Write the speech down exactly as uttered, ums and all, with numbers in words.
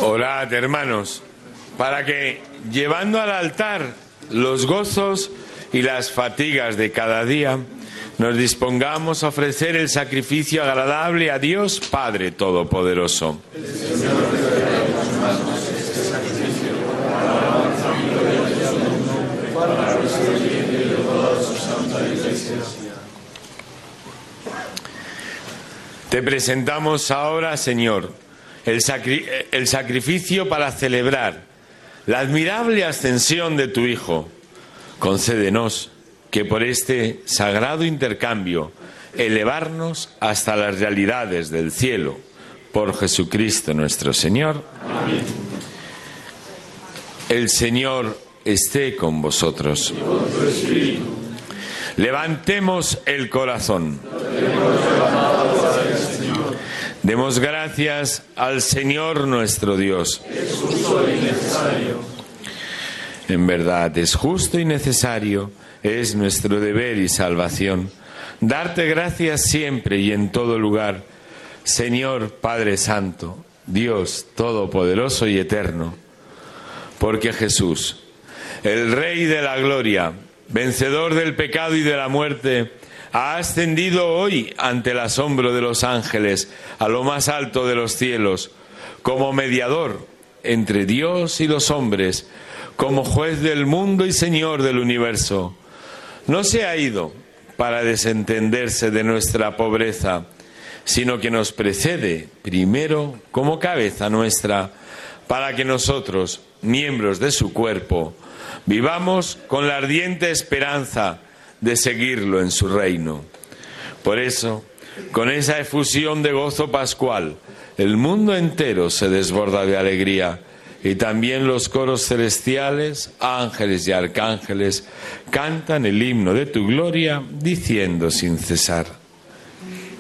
Orad, hermanos, para que, llevando al altar los gozos y las fatigas de cada día, nos dispongamos a ofrecer el sacrificio agradable a Dios Padre Todopoderoso. Te presentamos ahora, Señor, el, sacri- el sacrificio para celebrar la admirable ascensión de tu Hijo. Concédenos que por este sagrado intercambio elevarnos hasta las realidades del cielo. Por Jesucristo nuestro Señor. Amén. El Señor esté con vosotros. Y con tu espíritu. Levantemos el corazón. Demos gracias al Señor nuestro Dios. Es justo y necesario. En verdad, es justo y necesario, es nuestro deber y salvación, darte gracias siempre y en todo lugar, Señor Padre Santo, Dios Todopoderoso y Eterno, porque Jesús, el Rey de la Gloria, vencedor del pecado y de la muerte, ha ascendido hoy ante el asombro de los ángeles a lo más alto de los cielos, como mediador entre Dios y los hombres, como juez del mundo y Señor del universo. No se ha ido para desentenderse de nuestra pobreza, sino que nos precede primero como cabeza nuestra, para que nosotros, miembros de su cuerpo, vivamos con la ardiente esperanza de seguirlo en su reino. Por eso, con esa efusión de gozo pascual, el mundo entero se desborda de alegría, y también los coros celestiales, ángeles y arcángeles, cantan el himno de tu gloria, diciendo sin cesar: